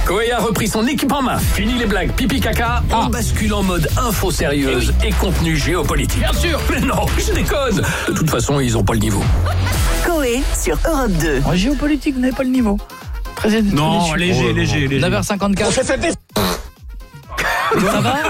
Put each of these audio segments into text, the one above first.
Koé a repris son équipe en main. Fini les blagues pipi caca. On bascule en mode info sérieuse et contenu géopolitique. Bien sûr. Mais non, je déconne. De toute façon, ils ont pas le niveau. Koé sur Europe 2. En géopolitique, vous n'avez pas le niveau. Non, léger. 9h54. Ça va?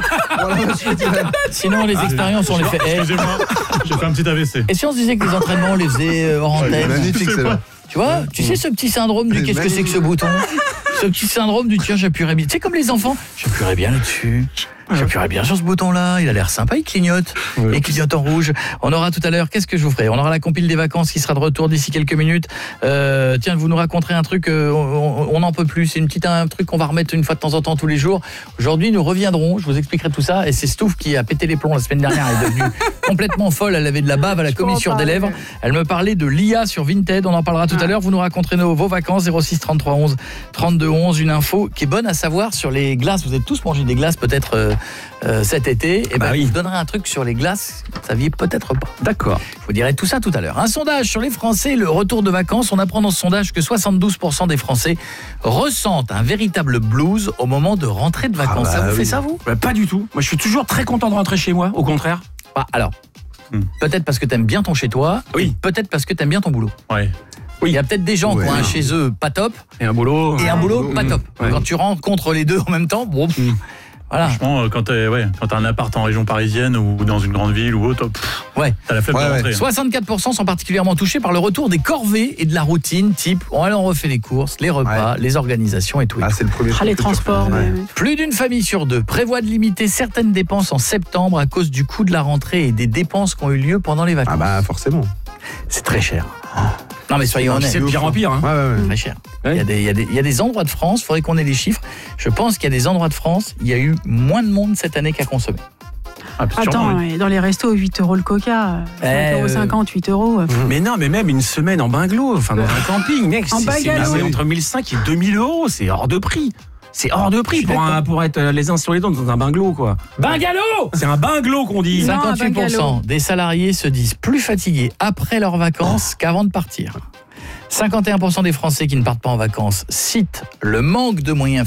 Sinon, les expériences, on les fait. Excusez-moi, j'ai fait un petit AVC. Et si on se disait que les entraînements, on les faisait hors antenne? Magnifique, c'est là. Tu vois, tu sais ce petit syndrome du qu'est-ce que c'est que ce bouton? Ce petit syndrome du tiens, j'appuierais bien. Tu sais, comme les enfants, j'appuierais bien là-dessus. J'appuierais bien sur ce bouton-là, il a l'air sympa, il clignote. Il clignote en rouge. On aura tout à l'heure, qu'est-ce que je vous ferai? On aura la compile des vacances qui sera de retour d'ici quelques minutes. Tiens, vous nous raconterez un truc, on n'en peut plus. C'est un truc qu'on va remettre une fois de temps en temps tous les jours. Aujourd'hui, nous reviendrons, je vous expliquerai tout ça. Et c'est Stouff qui a pété les plombs la semaine dernière. Elle est devenue complètement folle. Elle avait de la bave à la commissure des lèvres. Elle me parlait de l'IA sur Vinted. On en parlera tout à l'heure. Vous nous raconterez vos vacances. 06 33 11 32 11. Une info qui est bonne à savoir sur les glaces. Vous avez tous mangé des glaces peut-être cet été. Et je vous donnerai un truc sur les glaces. Vous ne saviez peut-être pas. D'accord. Je vous dirai tout ça tout à l'heure. Un sondage sur les Français, le retour de vacances. On apprend dans ce sondage que 72% des Français ressentent un véritable blues au moment de rentrer de vacances. Ça vous fait ça, vous? Pas du tout. Moi, je suis toujours très content de rentrer chez moi, au contraire. Alors, peut-être parce que t'aimes bien ton chez-toi, Oui. Peut-être parce que t'aimes bien ton boulot. Ouais. Il y a peut-être des gens qui ont un chez eux pas top Et un boulot. et un boulot pas top. Ouais. Quand tu rencontres les deux en même temps, bon, voilà. Franchement, quand t'as un appart en région parisienne ou dans une grande ville ou autre, t'as la flemme de rentrer. 64% sont particulièrement touchés par le retour des corvées et de la routine, type on refait les courses, les repas, les organisations et tout. C'est le premier. Les transports. Plus d'une famille sur deux prévoit de limiter certaines dépenses en septembre à cause du coût de la rentrée et des dépenses qui ont eu lieu pendant les vacances. Forcément. C'est très cher. Non mais soyons honnêtes. C'est de pire en pire. Très cher. Il y a des endroits de France, il faudrait qu'on ait les chiffres. Je pense qu'il y a des endroits de France, il y a eu moins de monde cette année qu'à consommer. Attends, dans les restos, 8 € le coca, 5,50 €, 8 €. Mais non, mais même une semaine en bungalow, dans un camping, mec, c'est entre 1 500 et 2 000 €, c'est hors de prix. C'est hors de prix pour être les uns sur les autres dans un bungalow, quoi. Bungalow! C'est un bungalow qu'on dit. 58% des salariés se disent plus fatigués après leurs vacances qu'avant de partir. 51% des Français qui ne partent pas en vacances citent le manque de moyens